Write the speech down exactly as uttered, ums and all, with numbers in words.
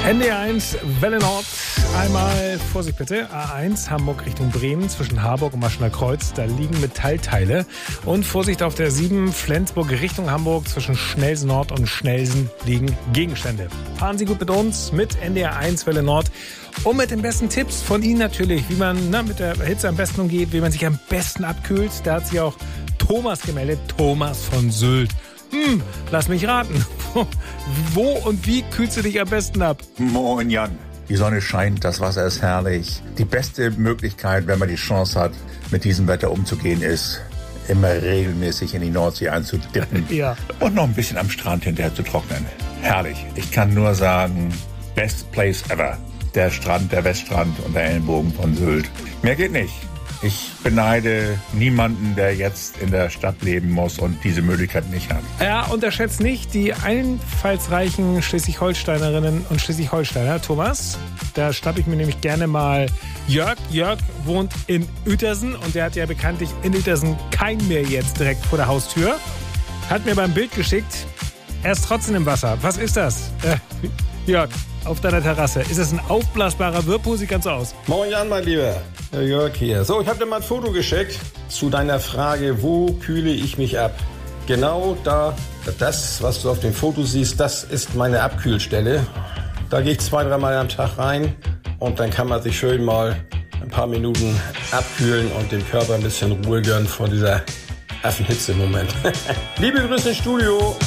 N D R eins, Welle Nord. Einmal Vorsicht bitte. A eins, Hamburg Richtung Bremen zwischen Harburg und Maschener Kreuz. Da liegen Metallteile. Und Vorsicht auf der sieben, Flensburg Richtung Hamburg zwischen Schnelsen Nord und Schnelsen liegen Gegenstände. Fahren Sie gut mit uns, mit N D R eins, Welle Nord. Und mit den besten Tipps von Ihnen natürlich, wie man na, mit der Hitze am besten umgeht, wie man sich am besten abkühlt. Da hat sich auch Thomas gemeldet. Thomas von Sylt. Hm, lass mich raten. Wo und wie kühlst du dich am besten ab? Moin Jan. Die Sonne scheint, das Wasser ist herrlich. Die beste Möglichkeit, wenn man die Chance hat, mit diesem Wetter umzugehen, ist, immer regelmäßig in die Nordsee einzudippen. Ja. Und noch ein bisschen am Strand hinterher zu trocknen. Herrlich. Ich kann nur sagen, best place ever. Der Strand, der Weststrand und der Ellenbogen von Sylt. Mehr geht nicht. Ich beneide niemanden, der jetzt in der Stadt leben muss und diese Möglichkeit nicht hat. Ja, unterschätzt nicht die einfallsreichen Schleswig-Holsteinerinnen und Schleswig-Holsteiner. Thomas, da schnapp ich mir nämlich gerne mal Jörg. Jörg wohnt in Uetersen und der hat ja bekanntlich in Uetersen kein Meer jetzt direkt vor der Haustür. Hat mir beim Bild geschickt, er ist trotzdem im Wasser. Was ist das? Äh, Jörg, auf deiner Terrasse. Ist es ein aufblasbarer Whirlpool? Sieht ganz so aus. Moin Jan, mein Lieber. Herr Jörg hier. So, ich habe dir mal ein Foto geschickt zu deiner Frage, wo kühle ich mich ab? Genau da, das, was du auf dem Foto siehst, das ist meine Abkühlstelle. Da gehe ich zwei, dreimal am Tag rein und dann kann man sich schön mal ein paar Minuten abkühlen und dem Körper ein bisschen Ruhe gönnen vor dieser Affenhitze im Moment. Liebe Grüße ins Studio.